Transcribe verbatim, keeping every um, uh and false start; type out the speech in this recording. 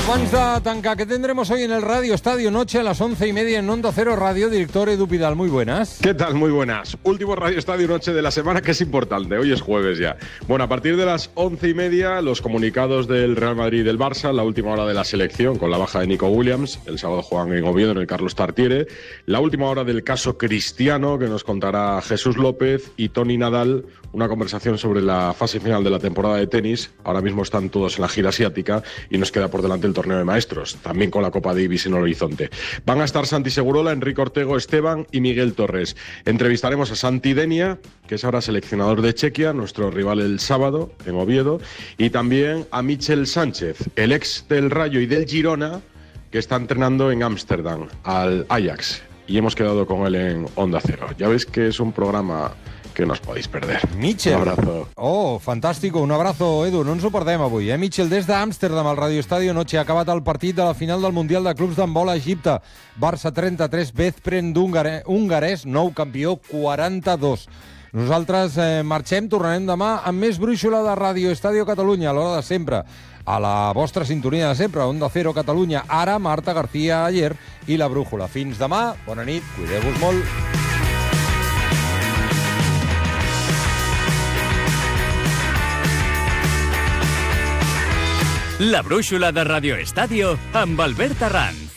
Abans de tancar, ¿qué tendremos hoy en el Radio Estadio Noche a las once y media en Onda Cero Radio? Director Edu Pidal, muy buenas. ¿Qué tal? Muy buenas. Último Radio Estadio Noche de la semana, que es importante. Hoy es jueves ya. Bueno, a partir de las once y media, los comunicados del Real Madrid y del Barça, la última hora de la selección con la baja de Nico Williams. El sábado juegan en Oviedo, en el Carlos Tartiere. La última hora del caso Cristiano, que nos contará Jesús López, y Toni Nadal, una conversación sobre la fase final de la temporada de tenis. Ahora mismo están todos en la gira asiática y nos queda por delante el torneo de maestros, también con la Copa Davis en el horizonte. Van a estar Santi Segurola, Enrique Ortego Esteban y Miguel Torres. Entrevistaremos a Santi Denia, que es ahora seleccionador de Chequia, nuestro rival el sábado en Oviedo, y también a Michel Sánchez, el ex del Rayo y del Girona, que está entrenando en Ámsterdam, al Ajax. Y hemos quedado con él en Onda Cero. Ya veis que es un programa que no os podéis perder. Michel. Un abrazo. Oh, fantàstico. Un abrazo, Edu. No ens ho perdem avui, eh? Michel, des d'Amsterdam, al Radio Estadio Noche. Ha acabat el partit de la final del Mundial de Clubs d'Handbol a Egipte. Barça trenta-tres, Bezpren d'Hongarès, nou campió, quaranta-dos. Nosaltres eh, marxem, tornarem demà amb més brúixola de Radio Estadio Catalunya, a l'hora de sempre. A la vostra sintonia de sempre, Onda Cero Catalunya. Ara, Marta García Ayer i la brújula. Fins demà, bona nit, cuideu-vos molt. La brúixola de Radio Estadio amb Albert Arranz.